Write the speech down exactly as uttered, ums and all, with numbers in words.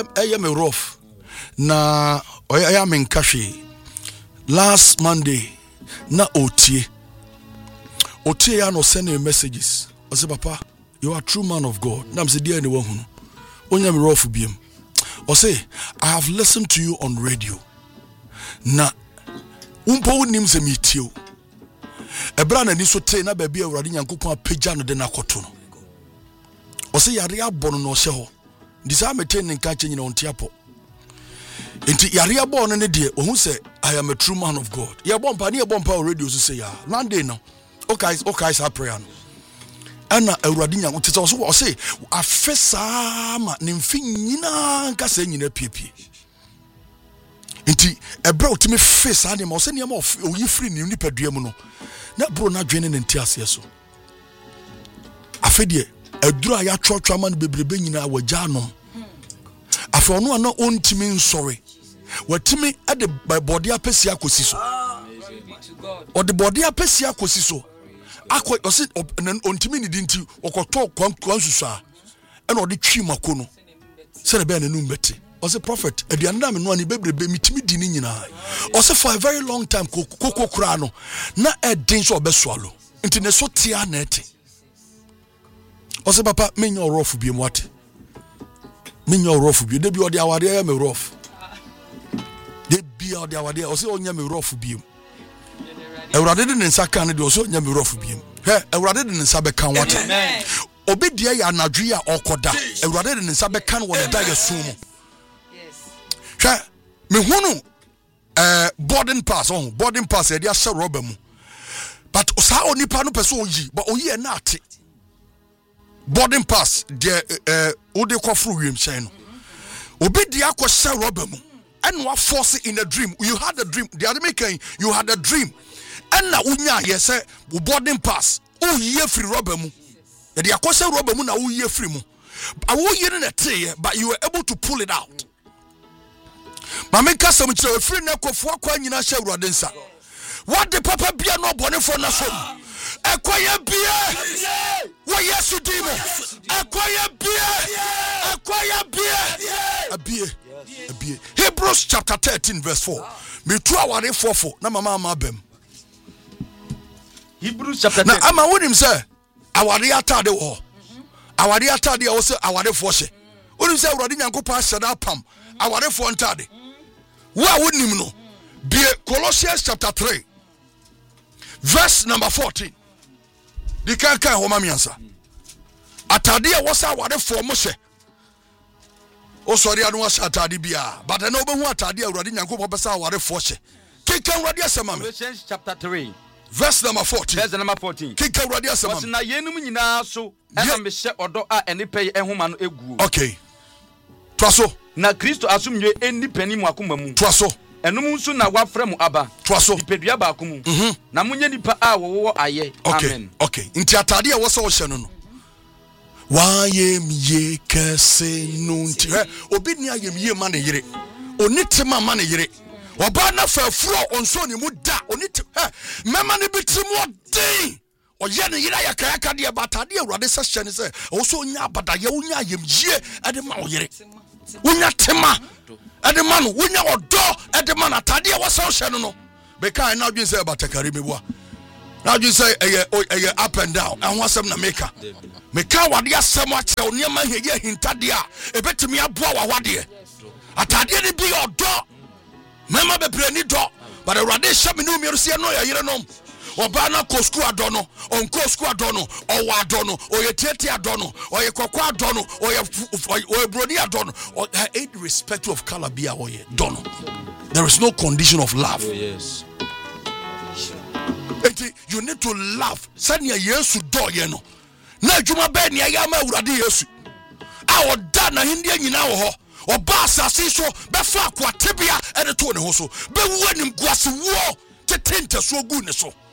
I am a rough. Na I am in Kashi. Last Monday, na Otie. Otie no send me messages. I say, Papa, you are a true man of God. Na I'm say, dear anyone who only am rough B M. I say, I have listened to you on radio. Na umpo nim se mitio. Ebra na ni so te na baabi awurade Nyankopon apagya no de na koto no. O se yare abɔ no no hye ho. Ndi sa meten nka kye nyina onte apo. Enti yare abɔ no ne de ohun se I am a true man of God. Ye bɔ mpa ne ye bɔ mpa radio so say ya. One day no. Okay, okay sa prayer no. Ana awurade Nyankopon te so o se afesa ma ne mfi nyina nka sa nyina piepie. Enti ebra otimi face ade ma o se ne ma oyi free ni nipadua mu no. Na bro na dwene ne nti ase so afedie adura ya twotwa man bebrebe nyina wagya anom afa ono ana ontimi nsori watimi ade body apesi akosi so o de body apesi akosi so akọ o se ontimi ni dinti okoto kwansusu a ena o de twi makono se ne be na nu mbeti o se prophet aduane na me no ani bebrebe mitimi di ni nyina o se for a very long time kokoko kura no na edin so obeswalo nti ne so tia na ete o se papa menya rough bi mu ate menya rough bi de bi o de awade ya me rough de bi o de awade o se onya me rough bi mu ewrade de nsa kan de o se onya me rough bi mu he ewrade de nsa be kan wate obedia ya anadwe a okoda ewrade de nsa be kan wo da ya so mu me hunu eh boarding pass on boarding pass e dia se rubber mu but sa onipa no pese oyi but oyi e na ate boarding pass de eh ode kwafro wiem hyen no obi dia ko se rubber mu and wa force in a dream you had a dream the other making you had a dream and na unya ye se boarding pass oyi e free rubber mu e dia ko se rubber mu na oyi e free mu awoyi ne te but you were able to pull it out. Mama kasa mu kire free na kofo akwa nyina hye awurade nsa what the papa bia no bone for na so ekoye bia wo yesu dimo ekoye bia ekoye bia abie abie Hebrews chapter thirteen verse four me tu aware fofo na mama ama bam Hebrews chapter na ama wonim say aware atade wo aware atade wo say aware fo hye wonim say awurade Nyankopon ahye da pam aware fo ntade wa wonim no be Colossians chapter three verse number fourteen di kan kan ho mamiansa atade a wo say aware fo mo hye o sori anu asa atade bia but na obehu atade awurade Nyankopon be say aware fo hye kikan awurade asema me Colossians chapter three verse number fourteen verse number fourteen kikan awurade asema me na yenum nyina so ena me hye odo a ene pay ehoma no eguo okay twaso na Kristo asumnwe eni pani mu akoma mu twaso enum nso na wafra mu aba twaso dipedua ba akomu na munye nipa a wowo aye amen okay nti atade a wo so hye no no wayem ye kase no nti obi ni ayem ye ma ne yire oni tema ma ne yire oba na fa furo onso ni mu da oni mema ne bitimu odin oye ne yire ya kaya ka de batade awurade se hye ne se wo so onya abada ye onya ayem ye ade ma oyire unya tema ade ma no unya odo ade ma na tade wo so hye no no be kai na dwen say abatakari mewa na dwen say eye eye up and down and wasem na maker me ka wade asem a che oniema heye hintade a ebetimi aboa wa wade atade ne bi odo mema be preni do but awurade hye me no mi rusia no ya yire no oba na ko school adono on ko school adono o wa adono o ye tete adono o ye kokwa adono o ye o broni adono o aid respect of color bia o ye dono there is no condition of love. Oh, yes. You need to love sanya yesu do ye no na adwuma ba ne ya ma awurade yesu a oda na hindia nyina wo ho oba asase so be fa kwatebia ede to ne ho so be wu anim guase wo tetente so gu ne so